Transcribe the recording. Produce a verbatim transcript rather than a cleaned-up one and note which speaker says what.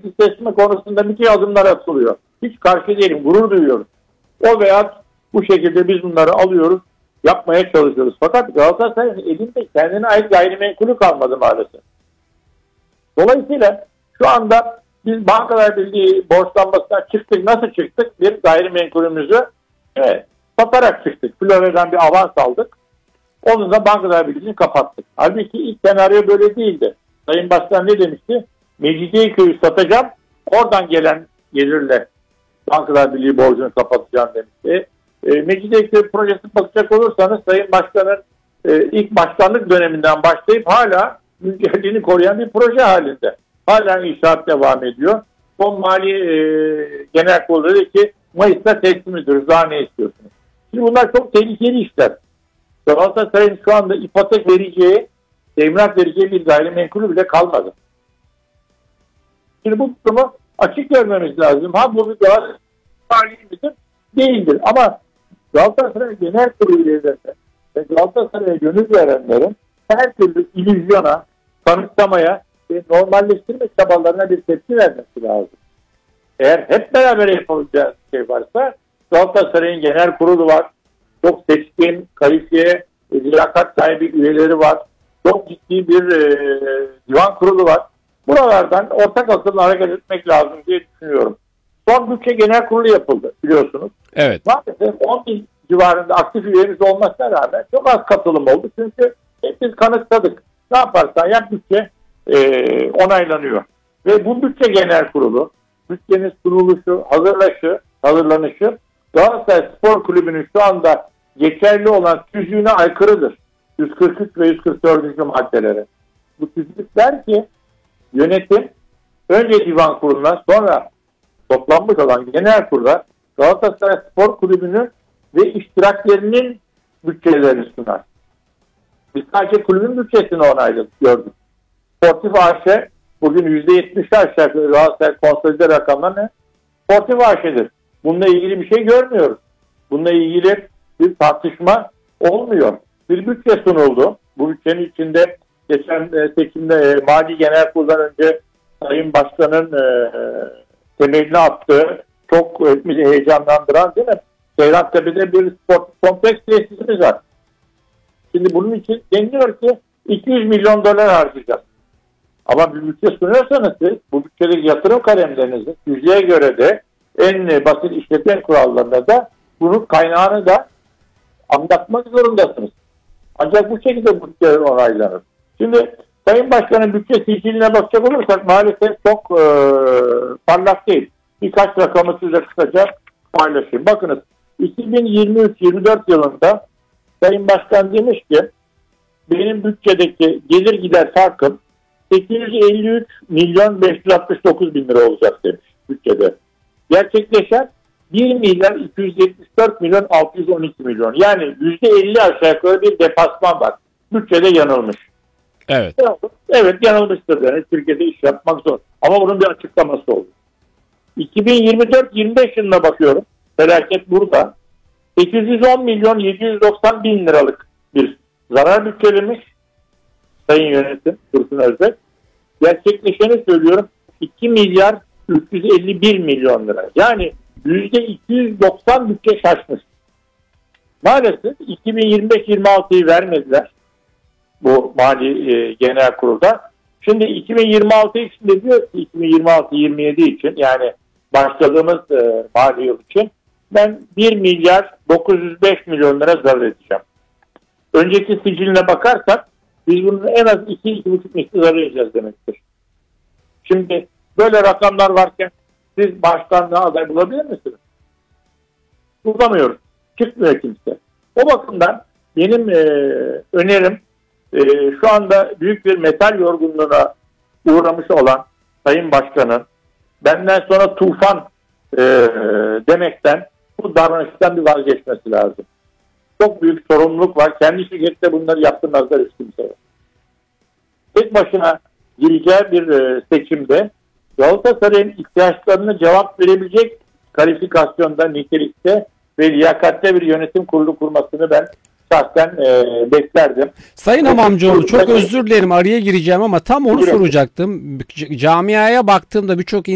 Speaker 1: tesis teslim konusunda müthiş adımlar atılıyor. Hiç karşı değilim, gurur duyuyoruz. O veya bu şekilde biz bunları alıyoruz, yapmaya çalışıyoruz. Fakat Galatasaray'ın elinde kendine ait gayrimenkulü kalmadı maalesef. Dolayısıyla şu anda biz Bankalar Birliği borçlanmasından çıktık. Nasıl çıktık? Bir gayrimenkulümüzü evet, satarak çıktık. Florya'dan bir avans aldık. Onunla Bankalar Birliği'ni kapattık. Halbuki ilk senaryo böyle değildi. Sayın Başkan ne demişti? Mecidiyeköy'ü satacağım. Oradan gelen gelirle Bankalar Birliği borcunu kapatacağım demişti. E, Mecidiyeköy projesi bakacak olursanız Sayın Başkan'ın e, ilk başkanlık döneminden başlayıp hala güncelliğini koruyan bir proje halinde. Hala inşaat devam ediyor. Son Mali e, Genel Kurulu dedi ki Mayıs'ta teslim ediyoruz. Daha ne istiyorsunuz? Şimdi bunlar çok tehlikeli işler. Galatasaray'ın şu anda ipotek vereceği, teminat vereceği bir gayrimenkulü bile kalmadı. Şimdi bu durumu açık görmemiz lazım. Ha bu bir Galatasaray midir? Değildir. Ama Galatasaray Genel Kurulu üyelerine ve Galatasaray'a gönül verenlerin her türlü illüzyona, kanıtlamaya ve normalleştirme çabalarına bir tepki vermesi lazım. Eğer hep beraber yapabileceğiz bir şey varsa Galatasaray'ın genel kurulu var. Çok seçkin, kalifiye, liyakat sahibi üyeleri var. Çok ciddi bir e, divan kurulu var. Buralardan ortak akılla hareket etmek lazım diye düşünüyorum. Son bütçe genel kurulu yapıldı biliyorsunuz.
Speaker 2: Evet.
Speaker 1: Maalesef on bin civarında aktif üyemiz olmasına rağmen çok az katılım oldu. Çünkü hep biz kanıtladık. Ne yaparsan yap bütçe e, onaylanıyor. Ve bu bütçe genel kurulu, bütçenin sunuluşu, hazırlaşı, hazırlanışı Galatasaray Spor Kulübü'nün şu anda geçerli olan tüzüğüne aykırıdır. yüz kırk üç ve yüz kırk dördüncü maddelere. Bu tüzük der ki yönetim önce divan kuruluna sonra toplanmış olan genel kurula Galatasaray Spor Kulübü'nün ve iştiraklerinin bütçelerini sunar. Biz sadece kulübün bütçesini onayladık, gördük. Sportif A Ş bugün yüzde yetmiş aşağı Galatasaray konsolide rakamlar ne? Sportif A Ş'dir. Bununla ilgili bir şey görmüyoruz. Bununla ilgili bir tartışma olmuyor. Bir bütçe sunuldu. Bu bütçenin içinde geçen e, seçimde e, Mali Genel Kurulu'dan önce Sayın Başkan'ın e, temelini attığı çok e, heyecanlandıran değil mi? Seyrantepe'de bir spor kompleks tesisimiz var. Şimdi bunun için deniliyor ki iki yüz milyon dolar harcayacağız. Ama bir bütçe sunuyorsanız siz bu bütçedeki yatırım kalemlerinizi yüzdeye göre de en basit işletme kurallarında da bunun kaynağını da anlatmak zorundasınız. Ancak bu şekilde bütçe onaylanır. Şimdi Sayın Başkan'ın bütçe siciline bakacak olursak maalesef çok e, parlak değil. Birkaç rakamı size kısaca paylaşayım. Bakınız iki bin yirmi üç yirmi dört yılında Sayın Başkan demiş ki benim bütçedeki gelir gider farkım sekiz yüz elli üç milyon beş yüz altmış dokuz bin lira olacak demiş bütçede. Gerçekleşen bir milyar iki yüz yetmiş dört milyon altı yüz on iki milyon. Yani yüzde elli aşağı yukarı bir depasman var. Bütçede yanılmış.
Speaker 2: Evet.
Speaker 1: Evet yanılmıştır. Yani Türkiye'de iş yapmak zor. Ama bunun bir açıklaması oldu. iki bin yirmi dört yirmi beş yılına bakıyorum. Felaket burada. sekiz yüz on milyon yedi yüz doksan bin liralık bir zarar bütçelemiş Sayın Yönetim Dursun Özbek. Gerçekleşeni söylüyorum iki milyar üç yüz elli bir milyon lira. Yani yüzde iki yüz doksan bütçe şaşmış. Maalesef iki bin yirmi beş yirmi altıyı vermediler bu Mali e, Genel Kurul'da. Şimdi iki bin yirmi altı için de diyor ki iki bin yirmi altı yirmi yedi için yani başladığımız e, mali yıl için ben bir milyar dokuz yüz beş milyon lira zarar edeceğim. Önceki siciline bakarsak biz bunun en az iki iki buçuk misli zarar edeceğiz demektir. Şimdi böyle rakamlar varken siz başkanlığa aday bulabilir misiniz? Bulamıyoruz. Çıkmıyor kimse. O bakımdan benim e, önerim e, şu anda büyük bir metal yorgunluğuna uğramış olan Sayın Başkan'ın benden sonra tufan e, demekten bu davranıştan bir vazgeçmesi lazım. Çok büyük sorumluluk var. Kendi şirkette bunları yaptırmazlar hiç kimse. Tek başına gireceği bir e, seçimde Galatasaray'ın ihtiyaçlarına cevap verebilecek kalifikasyonda, nitelikte ve liyakatte bir yönetim kurulu kurmasını ben şahsen e, beklerdim.
Speaker 2: Sayın Hamamcıoğlu çok özür dilerim araya gireceğim ama tam onu soracaktım. Camiaya baktığımda birçok